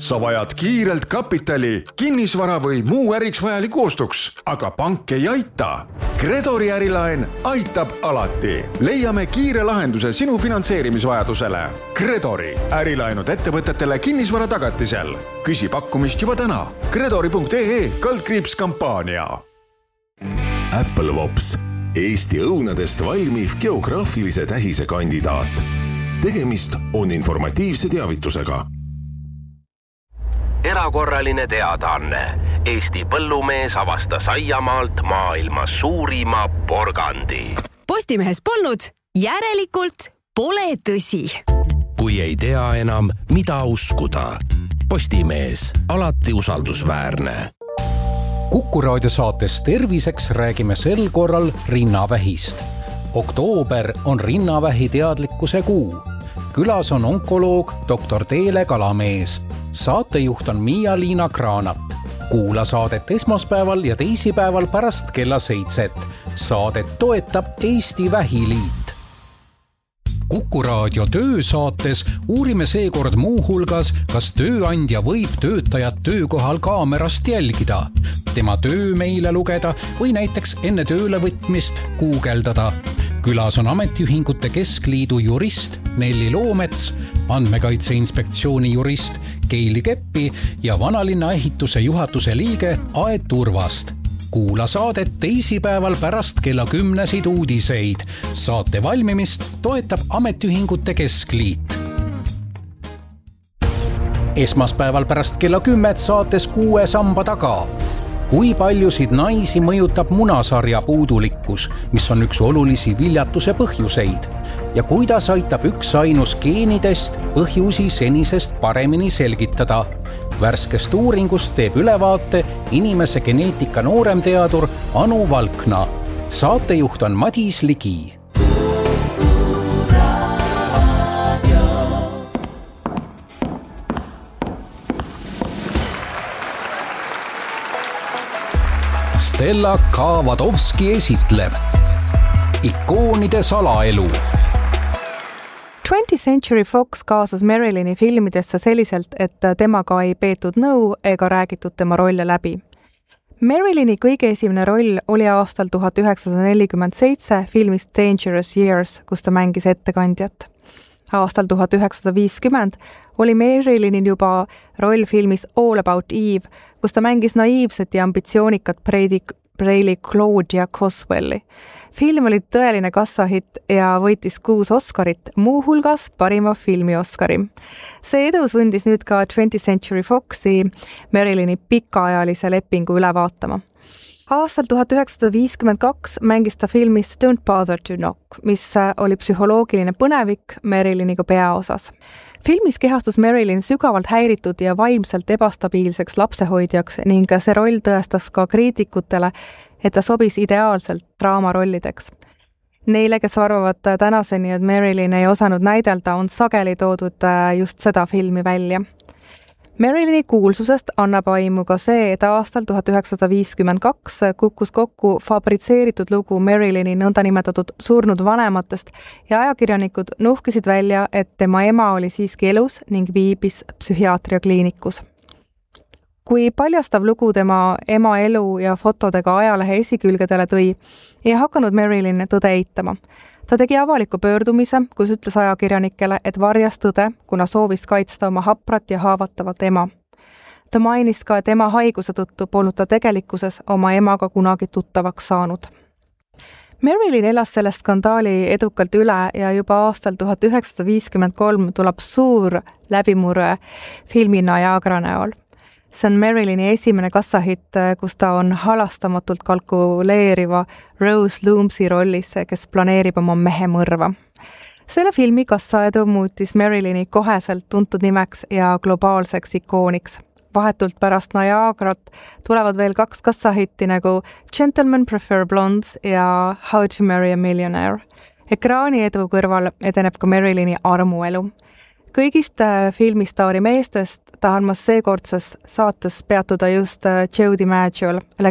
sa vajad kiirelt kapitali, kinnisvara või muu äriks vajaliku ostuks, aga pank ei aita. Credori ärilaen aitab alati. Leiame kiire lahenduse sinu finantseerimisvajadusele. Credori ärilaenud ettevõtetele kinnisvara tagatisel. Küsi pakkumist juba täna. Credori.ee/kampaania. Applewops, Eesti õunadest valmiv geograafilise tähise kandidaat. Tegemist on informatiivse teavitusega. Erakorraline teadaanne. Eesti põllumees avastas aiamaalt maailma suurima porgandi. Postimehes polnud, järelikult pole tõsi. Kui ei tea enam, mida uskuda. Postimees, alati usaldusväärne. Kuku Raadio saates Terviseks räägime sel korral rinnavähist. Oktoober on rinnavähi teadlikkuse kuu. Külas on onkoloog Dr. Teele Kalamees. Saatejuht on Miia-Liina Kraanat. Kuula saadet esmaspäeval ja teisipäeval pärast kella 7. Saadet toetab Eesti Vähiliit. Kuku Raadio töösaates uurime seekord muu hulgas, kas tööandja võib töötajat töökohal kaamerast jälgida, tema töömeile lugeda või näiteks enne tööle võtmist guugeldada. Külas on Ametiühingute Keskliidu jurist Nelli Loomets, Andmekaitse Inspektsiooni jurist Keili Keppi ja Vanalinna ehituse juhatuse liige Aet Turvast. Kuula saadet teisipäeval pärast kella 10 uudiseid. Saate valmimist toetab Ametiühingute Keskliit. Esmaspäeval pärast kella 10 saates 6 samba taga. Kui paljusid naisi mõjutab munasarja puudulikkus, mis on üks olulisi viljatuse põhjuseid? Ja kuidas aitab üks ainus geenidest põhjusi senisest paremini selgitada? Värskest uuringust teeb ülevaate inimese geneetika nooremteadur Anu Valkna. Saatejuht on Madis Ligi. Stella Kavadovski esitleb ikoonide salaelu. 20th Century Fox kaasas Marilyni filmidesse selliselt, et temaga ei peetud nõu ega räägitud tema rolle läbi. Marilyni kõige esimene roll oli aastal 1947 filmis Dangerous Years, kus ta mängis ettekandjat. Aastal 1950 oli Marilynin juba roll filmis All About Eve, kus ta mängis naiivset ja ambitsioonikat preili Claudia Coswelli. Film oli tõeline kassahitt ja võitis 6 Oscarit, muu hulgas parima filmi Oscari. See edu sundis nüüd ka 20th Century Foxi Marilyni pikaajalise lepingu üle vaatama. Aastal 1952 mängis ta filmis Don't Bother to Knock, mis oli psühholoogiline põnevik Marilyniga peaosas. Filmis kehastus Marilyn sügavalt häiritud ja vaimselt ebastabiilseks lapsehoidjaks ning see roll tõestas ka kriitikutele, et ta sobis ideaalselt draamarollideks. Neile, kes arvavad tänaseni, et Marilyn ei osanud näidelda, on sageli toodud just seda filmi välja. Marilyni kuulsusest annab aimu ka see, et aastal 1952 kukkus kokku fabritseeritud lugu Marilyni nõndanimetatud surnud vanematest ja ajakirjanikud nuhkisid välja, et tema ema oli siiski elus ning viibis psühhiaatriakliinikus. Kui paljastav lugu tema ema elu ja fotodega ajalehe esikülgedele tõi, ei hakanud Marilyn tõde eitama. Ta tegi avaliku pöördumise, kus ütles ajakirjanikele, et varjas tõde, kuna soovis kaitsta oma haprat ja haavatavat ema. Ta mainis ka, et ema haiguse tõttu polnud ta tegelikkuses oma emaga kunagi tuttavaks saanud. Marilyn elas selle skandaali edukalt üle ja juba aastal 1953 tuleb suur läbimurre filmi Niagara näol. See on Marilyni esimene kassahitt, kus ta on halastamatult kalkuleeriva Rose Loomsi rollis, kes planeerib oma mehe mõrva. Selle filmi kassaedu muutis Marilyni koheselt tuntud nimeks ja globaalseks ikooniks. Vahetult pärast Niagarat tulevad veel 2 kassahitti nagu Gentlemen Prefer Blondes ja How to Marry a Millionaire. Ekraani edu kõrval edeneb ka Marilyni armuelu. Kõigist filmistaari meestest tahan ma seekordses saates peatuda just Joe DiMaggio'l,